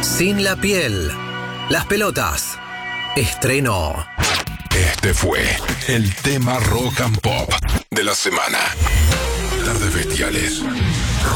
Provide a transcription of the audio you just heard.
Sin la piel. Las pelotas. Estreno. Este fue el tema rock and pop de la semana. Tardes Bestiales.